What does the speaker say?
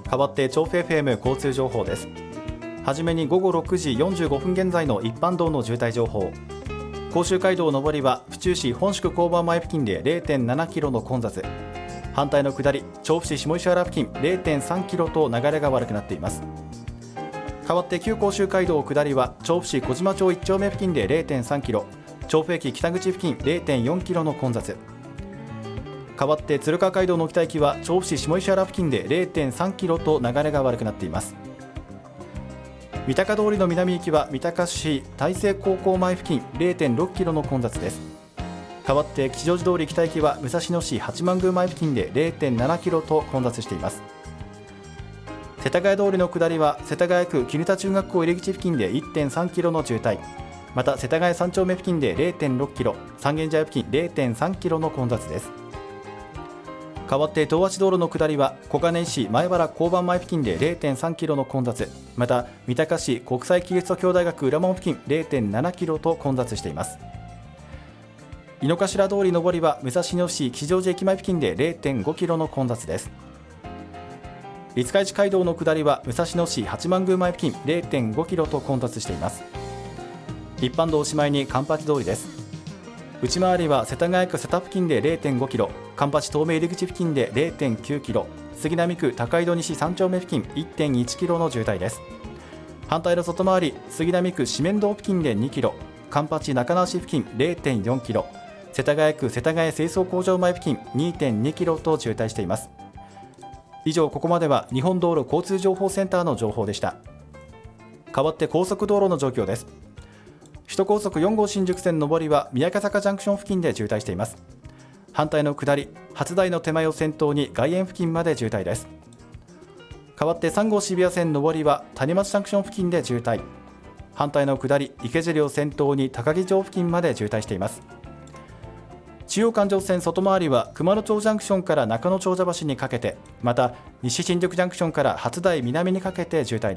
代わって調布 FM 交通情報です。はじめに午後6時45分現在の一般道の渋滞情報。甲州街道上りは府中市本宿交番前付近で 0.7 キロの混雑、反対の下り調布市下石原付近 0.3 キロと流れが悪くなっています。代わって旧甲州街道下りは調布市小島町1丁目付近で 0.3 キロ、調布駅北口付近 0.4 キロの混雑。代わって鶴川街道の北行きは調布市下石原付近で 0.3 キロと流れが悪くなっています。三鷹通りの南行きは三鷹市大成高校前付近 0.6 キロの混雑です。代わって吉祥寺通り北行きは武蔵野市八幡宮前付近で 0.7 キロと混雑しています。世田谷通りの下りは世田谷区絹田中学校入り口付近で 1.3 キロの渋滞、また世田谷三丁目付近で 0.6 キロ、三軒茶屋付近 0.3 キロの混雑です。代わって東八道路の下りは小金井市前原交番前付近で 0.3 キロの混雑、また三鷹市国際キリスト教大学裏門付近 0.7 キロと混雑しています。井の頭通り上りは武蔵野市吉祥寺駅前付近で 0.5 キロの混雑です。五日市街道の下りは武蔵野市八幡宮前付近 0.5 キロと混雑しています。一般道おしまいに環八通りです。内回りは世田谷区瀬田付近で 0.5 キロ、環八東名入り口付近で 0.9 キロ、杉並区高井戸西3丁目付近 1.1 キロの渋滞です。反対の外回り杉並区四面堂付近で2キロ、環八中直市付近 0.4 キロ、世田谷区世田谷清掃工場前付近 2.2 キロと渋滞しています。以上、ここまでは日本道路交通情報センターの情報でした。代わって高速道路の状況です。首都高速4号新宿線上りは宮家坂ジャンクション付近で渋滞しています。反対の下り初台の手前を先頭に外苑付近まで渋滞です。代わって3号渋谷線上りは谷町ジャンクション付近で渋滞、反対の下り池尻を先頭に高木城付近まで渋滞しています。中央環状線外回りは熊野町ジャンクションから中野長者橋にかけて、また西新宿ジャンクションから初台南にかけて渋滞